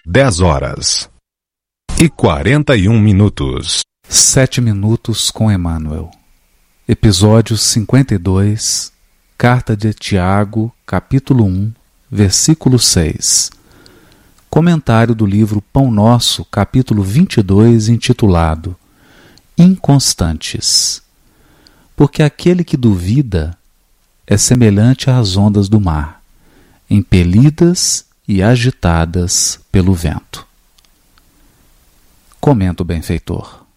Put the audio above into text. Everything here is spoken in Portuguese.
10h41. 7 minutos com Emmanuel. Episódio 52, Carta de Tiago, capítulo 1, versículo 6. Comentário do livro Pão Nosso, capítulo 22, intitulado Inconstantes. Porque aquele que duvida é semelhante às ondas do mar, impelidas e agitadas pelo vento. Comenta o benfeitor.